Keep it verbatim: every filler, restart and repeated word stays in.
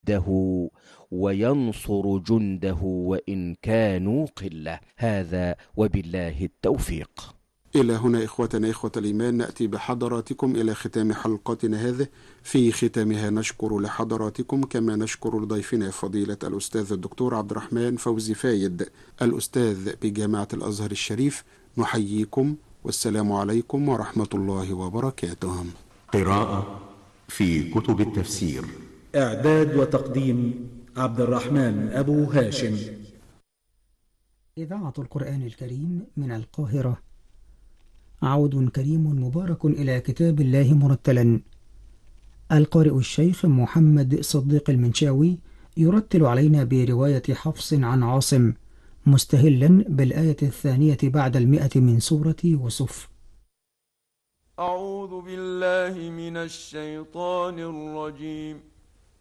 وده وينصر جنده وإن كانوا قلة. هذا وبالله التوفيق. إلى هنا إخوتنا إخوة الإيمان نأتي بحضراتكم إلى ختام حلقتنا هذه. في ختامها نشكر لحضراتكم كما نشكر لضيفنا فضيلة الأستاذ الدكتور عبد الرحمن فوزي فايد الأستاذ بجامعة الأزهر الشريف. نحييكم والسلام عليكم ورحمة الله وبركاته. قراءة في كتب التفسير، إعداد وتقديم عبد الرحمن أبو هاشم. إذاعة القرآن الكريم من القاهرة. عود كريم مبارك إلى كتاب الله مرتلا. القارئ الشيخ محمد صديق المنشاوي يرتل علينا برواية حفص عن عاصم، مستهلا بالآية الثانية بعد المئة من سورة يوسف. أعوذ بالله من الشيطان الرجيم.